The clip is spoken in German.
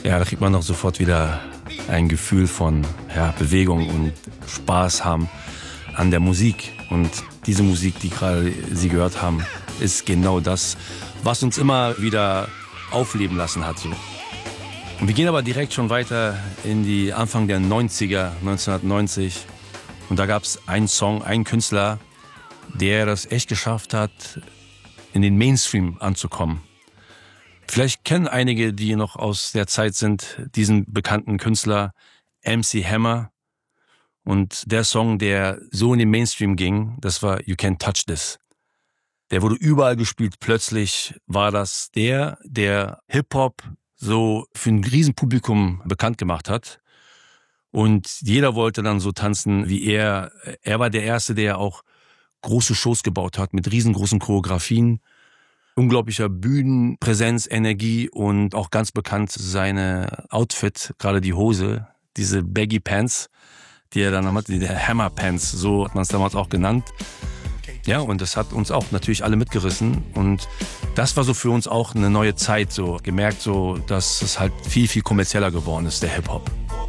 Ja, da kriegt man doch sofort wieder ein Gefühl von Bewegung und Spaß haben an der Musik. Und diese Musik, die gerade Sie gehört haben, ist genau das, was uns immer wieder aufleben lassen hat. So. Und wir gehen aber direkt schon weiter in die Anfang der 90er, 1990. Und da gab es einen Song, einen Künstler, der das echt geschafft hat, in den Mainstream anzukommen. Vielleicht kennen einige, die noch aus der Zeit sind, diesen bekannten Künstler MC Hammer. Und der Song, der so in den Mainstream ging, das war You Can't Touch This. Der wurde überall gespielt. Plötzlich war das der Hip-Hop so für ein Riesenpublikum bekannt gemacht hat. Und jeder wollte dann so tanzen wie er. Er war der Erste, der auch große Shows gebaut hat mit riesengroßen Choreografien. Unglaublicher Bühnenpräsenz, Energie und auch ganz bekannt seine Outfit, gerade die Hose, diese Baggy Pants, die er dann hat, die Hammer Pants, so hat man es damals auch genannt. Ja, und das hat uns auch natürlich alle mitgerissen und das war so für uns auch eine neue Zeit, so gemerkt, so dass es halt viel, viel kommerzieller geworden ist, der Hip-Hop.